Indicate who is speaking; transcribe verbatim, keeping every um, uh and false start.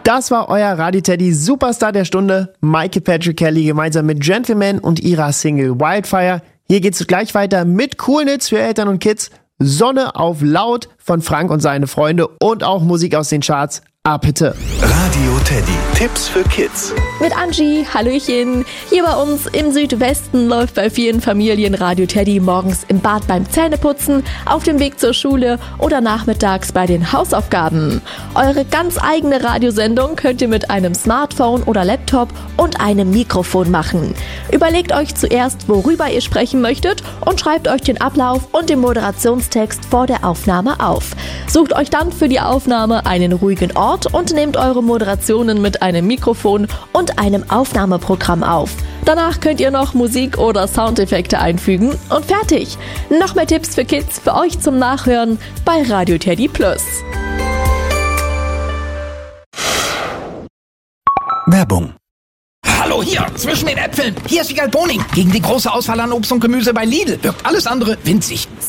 Speaker 1: Das war euer Radio Teddy Superstar der Stunde, Maike Patrick Kelly gemeinsam mit Gentleman und ihrer Single Wildfire. Hier geht's gleich weiter mit coolen Hits für Eltern und Kids, Sonne auf Laut von Frank und seine Freunde und auch Musik aus den Charts. Ah, bitte.
Speaker 2: Radio Teddy, Tipps für Kids.
Speaker 3: Mit Angie, Hallöchen. Hier bei uns im Südwesten läuft bei vielen Familien Radio Teddy morgens im Bad beim Zähneputzen, auf dem Weg zur Schule oder nachmittags bei den Hausaufgaben. Eure ganz eigene Radiosendung könnt ihr mit einem Smartphone oder Laptop und einem Mikrofon machen. Überlegt euch zuerst, worüber ihr sprechen möchtet und schreibt euch den Ablauf und den Moderationstext vor der Aufnahme auf. Sucht euch dann für die Aufnahme einen ruhigen Ort und nehmt eure Moderationen mit einem Mikrofon und einem Aufnahmeprogramm auf. Danach könnt ihr noch Musik oder Soundeffekte einfügen und fertig. Noch mehr Tipps für Kids für euch zum Nachhören bei Radio Teddy Plus.
Speaker 2: Werbung.
Speaker 4: Hallo hier, zwischen den Äpfeln. Hier ist Wiegald Boning. Gegen die große Auswahl an Obst und Gemüse bei Lidl wirkt alles andere winzig.